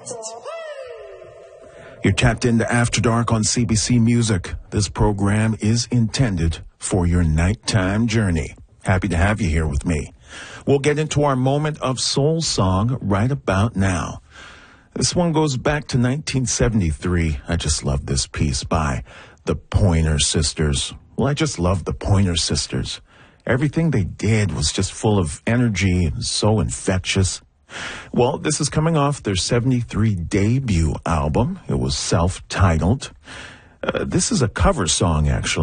You're tapped into After Dark on CBC Music. This program is intended for your nighttime journey. Happy to have you here with me. We'll get into our moment of soul song right about now. This one goes back to 1973. I just love this piece by the Pointer Sisters. Well, I just love the Pointer Sisters. Everything they did was just full of energy and so infectious. Well, this is coming off their 73 debut album. It was self-titled. This is a cover song, actually.